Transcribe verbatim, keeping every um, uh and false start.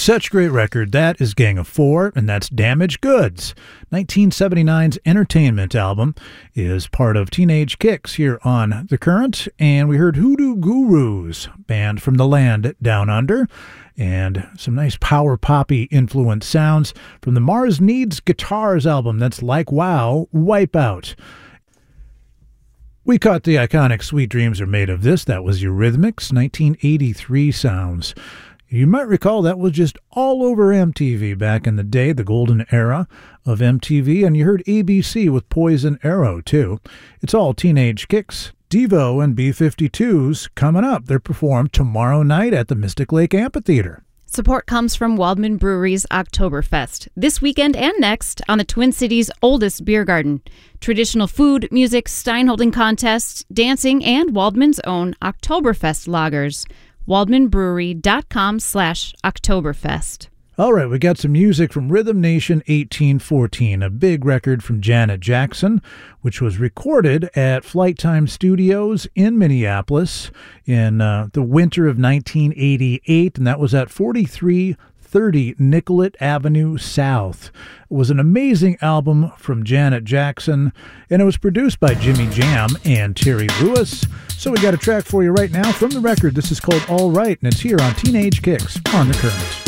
Such a great record. That is Gang of Four, and that's Damaged Goods. nineteen seventy-nine's Entertainment album is part of Teenage Kicks here on The Current, and we heard Hoodoo Gurus, band from the land down under, and some nice power poppy influenced sounds from the Mars Needs Guitars album. That's Like Wow, Wipeout. We caught the iconic Sweet Dreams Are Made of This. That was Eurythmics, nineteen eighty-three sounds. You might recall that was just all over M T V back in the day, the golden era of M T V, and you heard A B C with Poison Arrow, too. It's all Teenage Kicks. Devo and B fifty-twos coming up. They're performed tomorrow night at the Mystic Lake Amphitheater. Support comes from Waldman Brewery's Oktoberfest, this weekend and next on the Twin Cities' oldest beer garden. Traditional food, music, stein-holding contests, dancing, and Waldman's own Oktoberfest lagers. waldmanbrewery.com slash Oktoberfest. All right, we got some music from Rhythm Nation eighteen fourteen, a big record from Janet Jackson, which was recorded at Flight Time Studios in Minneapolis in uh, the winter of nineteen eighty-eight, and that was at forty-three thirty Nicollet Avenue South. It was an amazing album from Janet Jackson, and it was produced by Jimmy Jam and Terry Lewis. So we got a track for you right now from the record. This is called All Right, and it's here on Teenage Kicks on The Current.